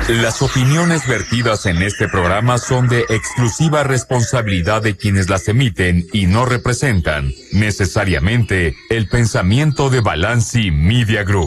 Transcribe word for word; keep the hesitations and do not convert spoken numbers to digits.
Las opiniones vertidas en este programa son de exclusiva responsabilidad de quienes las emiten y no representan necesariamente el pensamiento de Balanci Media Group.